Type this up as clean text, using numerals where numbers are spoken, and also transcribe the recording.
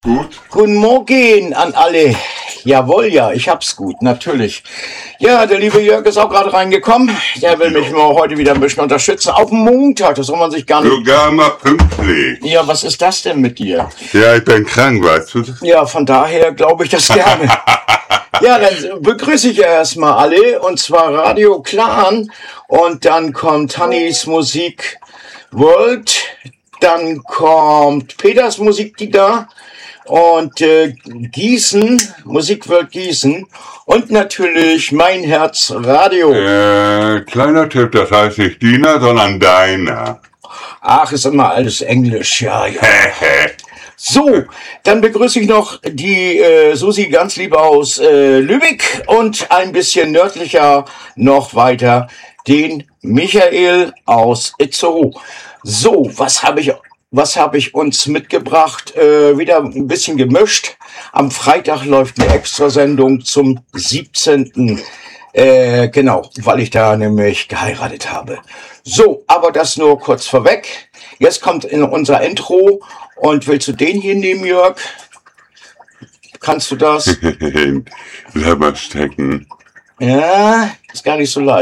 Gut. Guten Morgen an alle. Jawohl, ja, ich hab's gut, natürlich. Ja, der liebe Jörg ist auch gerade reingekommen. Der will mich mal heute wieder ein bisschen unterstützen. Auf dem Montag, das soll man sich gar nicht... Sogar mal pünktlich. Ja, was ist das denn mit dir? Ja, ich bin krank, weißt du? Ja, von daher glaube ich das gerne. Ja, dann begrüße ich erstmal alle, und zwar Radio Clan. Und dann kommt Hannys Musik World. Dann kommt Peters Musik, die da. Und Gießen, Musikworld Gießen. Und natürlich Mein Herz Radio. Kleiner Tipp, das heißt nicht Dina, sondern Deiner. Ach, ist immer alles Englisch, ja, ja. So, dann begrüße ich noch die Susi ganz lieb aus Lübeck und ein bisschen nördlicher noch weiter den Michael aus Itzehoe. So, was habe ich uns mitgebracht? Wieder ein bisschen gemischt. Am Freitag läuft eine Extrasendung zum 17. Genau, weil ich da nämlich geheiratet habe. So, aber das nur kurz vorweg. Jetzt kommt in unser Intro. Und willst du den hier nehmen, Jörg? Kannst du das? Bleib mal stecken. Ja, ist gar nicht so leicht.